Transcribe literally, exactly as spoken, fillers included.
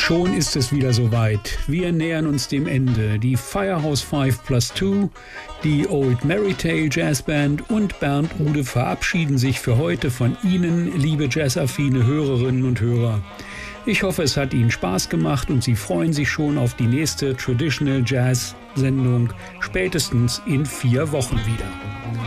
Schon ist es wieder soweit. Wir nähern uns dem Ende. Die Firehouse Five plus Two, die Old Merrytale Jazzband und Bernd Ude verabschieden sich für heute von Ihnen, liebe jazzaffine Hörerinnen und Hörer. Ich hoffe, es hat Ihnen Spaß gemacht und Sie freuen sich schon auf die nächste Traditional Jazz Sendung spätestens in vier Wochen wieder.